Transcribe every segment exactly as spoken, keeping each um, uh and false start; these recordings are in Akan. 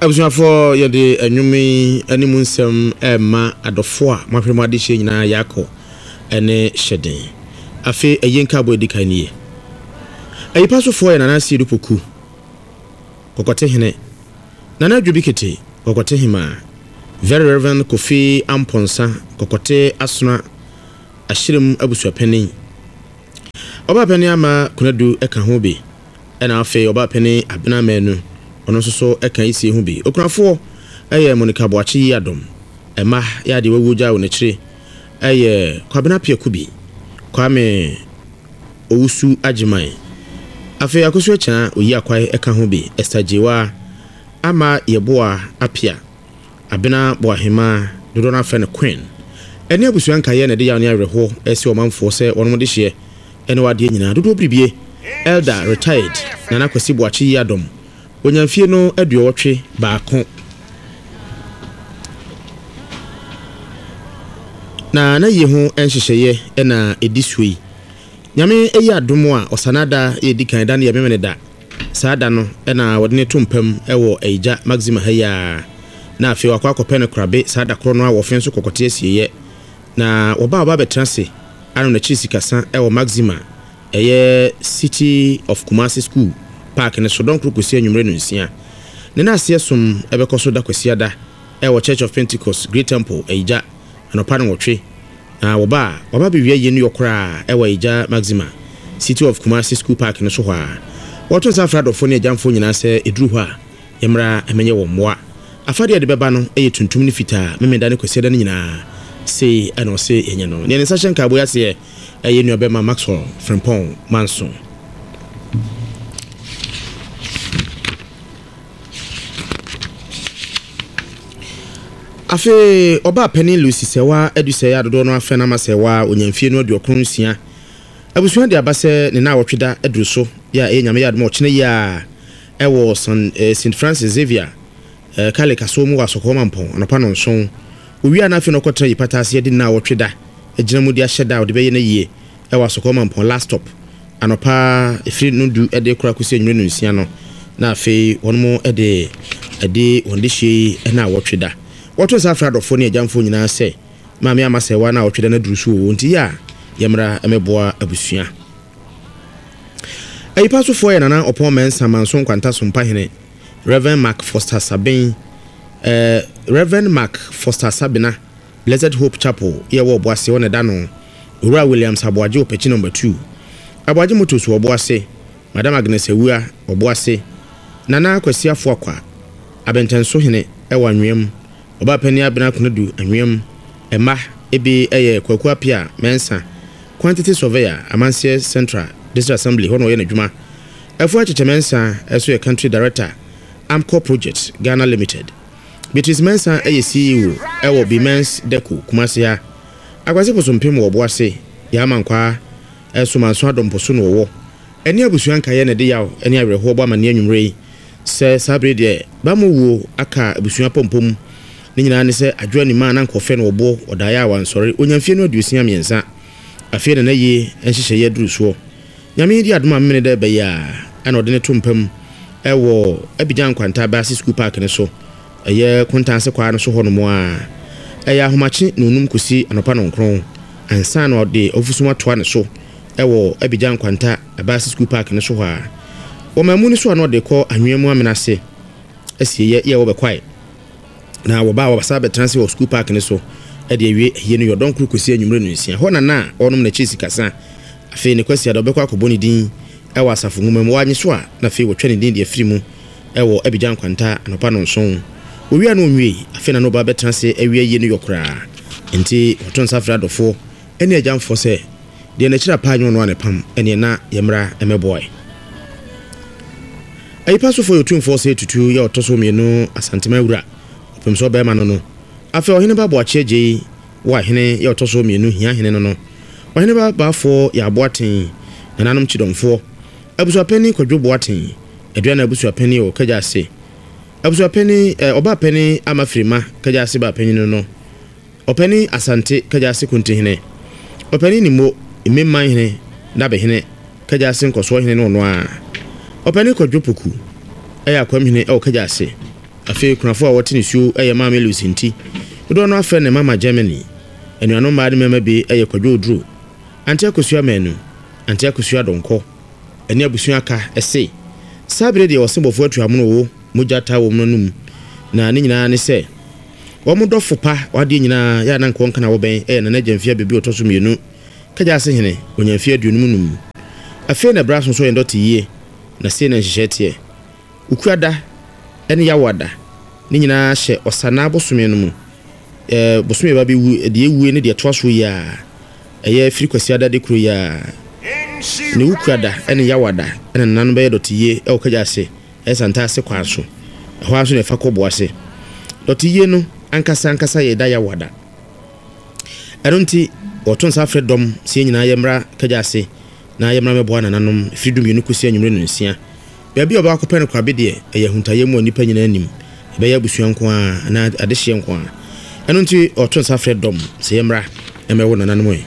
Abusuafo yɛde anwumi animu nsɛm ɛma adɔfo a mahwɛmu ade hyɛ nyinaa yakɔ ɛne hyɛden afi ɛyenka abo edikan nie ayipa sofo yɛ nana sie dupoku kokote hene nana dwobi kete kokote hima very reverend Kofi Amponsa kokote asuna ahyirem abusuapani oba pani ama kunadu eka ho bi ɛna afi oba pani abena manu ono soso eka isi hu bi okunafo eye Monica Boachi yadom ema ya de wawuja wo n'akyire eye kwabena piaku bi kwame owusu agiman afi akoso acha oyi akwai eka ho bi estajewa ama yeboa apia abena boahema dodo na fe ne queen ene abusuan kaye ne de ya ne awerho esi omanfo se wono de hye ene wade nyina dodo bribie elder retired Nana Kwesi Boachi yadom onyamfie no aduowotwe baako na na ye ho enhyehyeye na edisui nyame eyi adomo a osanada edikan da na yemene da saada no na wode ne tompam ewo eija maxima haya na afi wakwa akopɛ ne krabe saada kro no a wofen so kokote asieye na oba oba betrase anu na chisi kasa ewo maxima eye City of Kumasi School park ne sodon kro kosi anwumre no nsia ne na ase som ebekoso da kwasi ada ewo Church of Pentecost Great Temple eija anopa no wotwe na woba woba bewie ye no yokra ewo eija maxima City of Kumasi School park ne so hwa woto safra dofo ne jamfo nyina se eduru hwa yemra emenye wo moa afade de beba no eye tuntum ne fita memenda ne kwasi ada ne nyina se ano se enye no ne nsa hyenka boya se eye no bema Maxwell Frimpong Manson afi oba pani Lucy sewa edusaya dodo no afa na masewa onyamfie no aduokron nsia abusuan de abase ne na wotweda eduru so ya e nyame yadmo kyene ya ewo San eh, Saint Francis Xavier eh, kale kaso mu wasoko mampon anopa no nson owia na afi no kotra yipatase de na wotweda egina mu de ahyeda wo de beye na yie e wasoko mampon last stop anopa efiri no du ede kura kusi enwure no nsia no na afi wonmo ede ede wonde hye na wotweda woto safra dofo ne ajamfo nyina se maame amasewa na wotweda na duru so nti ya yemra emeboa abusua ayipa sofo ye nana opon mensa manson kwanta sompa hene Reverend Mark Foster Sabin eh Reverend Mark Foster Sabina Blessed Hope Chapel ye wo boase wona da no Ura Williams Aboaje opechi number two Aboaje motosu oboase Madam Agnes Ewua oboase Nana Kwesi Afuakwa abentenso hene ewa nwem oba pani abena kunadu anwem ema ebe eye kwaku apia mensa quantity surveyor Amansie Central District Assembly hono ye nadwuma afu acheche mensa eso ye country director Amco Project Ghana Limited Beatrice Mensa eye C E O ewo Bimens Deco Kumasia akwase posompem wo boase ya mankwa eso manso adomposo no wo eni abusuan kaye ne de yaw eni awerho bo amane anwumre se sabre de ba mo wo aka abusuan pompom ni nyina ne se adwo ni ma na nkofe no obo odaya awansori onyamfie no aduosia miensa afie na ye enhyehyɛ ye duru so nyame di adoma mmene da ba ya ana ode ne tompam ewo Abidjan kwanta ba school park ne so eye kontanse kwa no so hono mo a eye ahomachi na onum kosi anopa no nkron ansa na ode ofusuma toa ne so ewo Abidjan kwanta ba school park ne so ha wo mamu ni so na ode kɔ anwemu amenase asie ye ye wo be kwai na wo ba wo basa be transi wo school park ne so e de awie ye no yodon kru kosi anwumre no nsia ho na na onom na chisi kasa afi ne kwasi ado be kwa koboni din e wa asafo ngumam wa anyi so a na afi wo twene din de afiri mu e wo Abidjan kwanta anopa no nson owia no nwie afi na no ba be transi awie ye no yokra enti woton safra dofo ene ajamfo se de na kira pa anwo no anepam ene na yemra emeboy ayipa sofo yotumfo se tutu ya otoso mienu asantema wura opemso be ma no no afi ohene ba Boachi je wa hene ya otoso mienu hia hene no no ohene ba bafo ya aboaten nananom chidomfo abusuapani kwadwo boaten edua na abusuapani o kaja ase abusuapani eh, oba pani amafrima kaja ase ba pani no no opani asante kaja ase kunti hene opani ni mo imemma hene na be hene kaja ase nkoso hene no no a opani kwadwo poku eya kwam hene e o kaja ase afei kunafo a wɔte ne suo ɛyɛ Mama Lucy nti dodo no afɛ ne Mama Germany anuanom maa de mema bi ɛyɛ Kwadwo Oduro Ante Akosua Manu Ante Akosua Donko ɛne abusua aka ɛse sabire de wɔsembɔfo atuamono wo mojata wo mnonum na ne nyinaa ne sɛ wɔn dɔfo pa wade nyinaa ya na nkɔnka na wɔbɛn ɛyɛ na na gyamfia bebi ɔtɔso mienu kagya ase hene onyamfia aduonum num afei na bra so so yɛ dɔte yie na sei na nhyehyɛ teɛ ukuada ɛne yawada ne nyinaa hyɛ ɔsana bosome no mu eh bosome ba bi wu de ewu ne de toaso ya ɛyɛ firi kwasiada de kuro ya ne ukuada ɛne yawada ɛne nanu bɛyɛ dɔte yie ɛwɔ kagya ase ɛsanta ase kwa so ɛhɔ aso ne fa kɔbo ase dɔte yie no ankasa ankasa yɛ da yawada ɛno nti wɔton sa afre dom sie nyinaa yɛ mra kagya ase na yɛ mra mɛboa nananom fridum yenu kusia nwumre no nsia baabi oba akɔpɛ no kwabe de ɛyɛ huntaye mu onipa nyina anim ɛbɛyɛ abusua nko a na adehye nko a ɛno nti wɔton sa afre dom sie mra ɛmɛwo nananom yi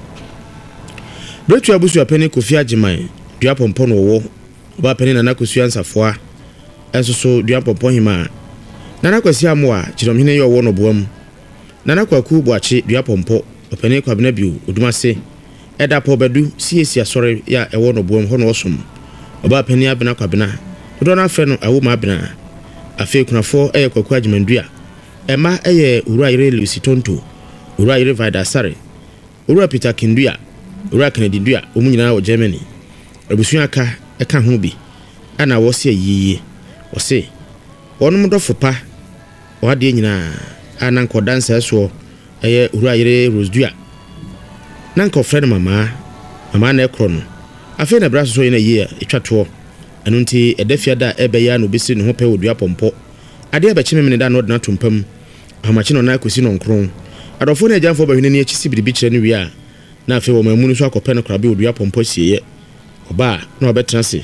Bretu abusua pani Kofi Agyemang dua pompo no wo oba pani Nana Akosua Nsafoa ɛnso so dua pompo hima Nana Kwasi Amoa Kyeromhene yɛ ɔwɔ no boam Nana Kwaku Boakye dua pompo opani Kwabena Biu Odumase ɛda po badu siesi asɔre ya ɛwɔ no boam hɔ no ɔsom oba pani Abena Kwabena dodo na afɛ no awo ma Abena afei kunafo ɛyɛ Kwaku Agyemang dua ɛma ɛyɛ Owura Yere Lucy Tonto Owura Yere Vida Sare Owura Peter Kindua Owura Kennedy dua omu nyina wɔ Germany abusua aka ɛka ho bi ana wɔ se yiye wɔ se wɔnom dɔfo pa wɔade nyina ana nkɔ dansa so ɛyɛ Owura Yere Rose dua na nkɔ frɛ no mama mama na ɛkorɔ no afei na bra so yɛ na yie etwa to ɛno nti ɛdafia da ɛbɛya no besi ne ho pɛ wɔ dua pompo ade ɛbɛkyeme me ne da no ɔdena tompam ahomakye no na akosi no nkron adɔfo na agyanfo bɛhwene ne akyi sibiribi kyerɛ no wi a na afei wɔ mamu no so akɔpɛ no krabe wɔ dua pompo sieye ɔba na ɔbɛtena se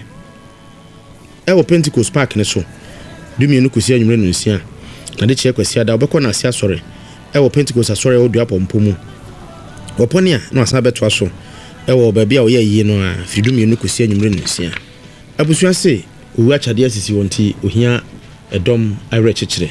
ɛwɔ Pentecost Park ne so dumie no kosi anwumre no nsia na de kyerɛ kwasi ada ɔbɛkɔ na ase asɔre ɛwɔ Pentecost asɔre wɔ dua pompo mu wɔpɔne a na asa bɛtoa so ɛwɔ baabi a ɔyɛ yie no a fidumie no kosi anwumre no nsia abusua se owu akyade asisi wɔnti ohia ɛdɔm ayɛ kyekyere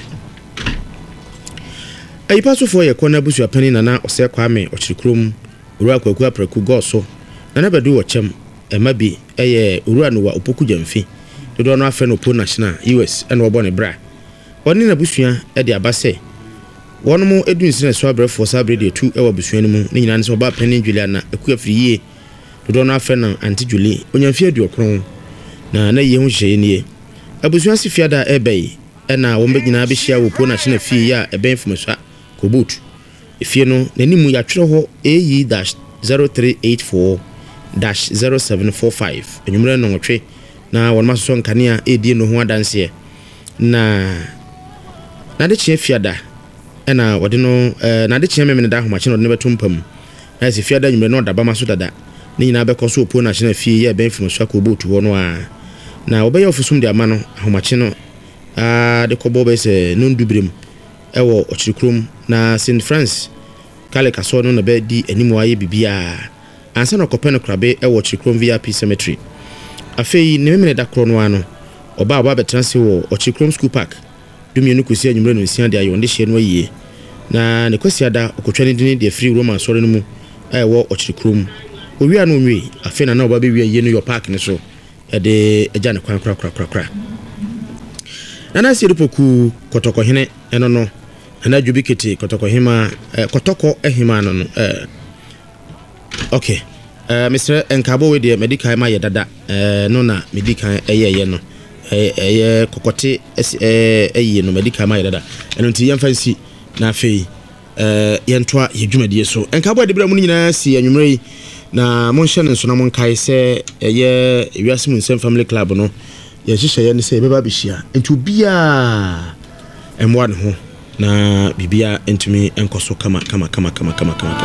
ayipa sofo yɛ kɔ na abusua pani Nana ɔsɛ Kwame ɔkyirikrom Owura Kwaku Apraku Goso Nana Badu wɔkyɛm ɛma bi ɛyɛ Owura no wa Opoku Gyamfi dodo no afɛ no Po National U S ɛna wɔbɔ ne bra wɔne na busua ɛde aba sɛ wɔnom edun sine so abrɛfo sa abrɛ de tu ɛwɔ busua no mu ne nyina ne sɛ ɔba pani Juliana Aku Afiriye dodo no afɛ no Auntie Julie onyamfi aduokron na na yie ho hyɛ nie abusua se fiada ɛbɛyi ɛna wɔn nyinaa bɛhyia wɔ Po National fie ya ɛbɛn fomasa Kobut efie no nanimu ya twere ho A E zero three eight four zero seven four five enumere no nwotwe na won maso nkanea edie no ho adanse na na de kye fiada na wode no na de kye memene da homache no ne betumpam na se fiada enumere no daba maso dada ne nyina bekɔ so Po National fie ya ben fim so Kobut ho no a na obɛyɛ ofusum de ama no homache no a de kɔbɔ bɛ sɛ nondubrem ɛwɔ ɔkyirikrom na Saint France kale kaso no na be di animu aye bibia ansa na kopɛ no krabe ɛwɔ ɔkyirikrom V I P cemetery afei ne memene da kro no ano oba oba betena se wɔ ɔkyirikrom school park dumie no kosi anwumre no nsia de ayonde hye no ayie na ne kwasi ada okotwa ne dini de free Roman sɔre no mu ɛwɔ ɔkyirikrom owia no nwi afei na na oba be wi ayie no yo park ne so ɛde agya ne kwan kra kra kra kra Nana Siripoku Kotoko hene eno no na dwubikete Kotoko hima eh, Kotoko ehima no no eh okay eh Mister Enkabo we de medical ma yedada eh no na medical eye ye no eh eh kokote eh eye no medical ma yedada eno nti yemfa nsi na afei eh yentoa yedwumadie so Enkabo de bra mu nyina si anwumre na monhye ne so na monkae se eye Ewiase Nsem Family Club no ye hyehyɛ ne sɛ beba bihia nti bia emwa ne ho na bibia entumi enkoso kama kama kama kama kama kama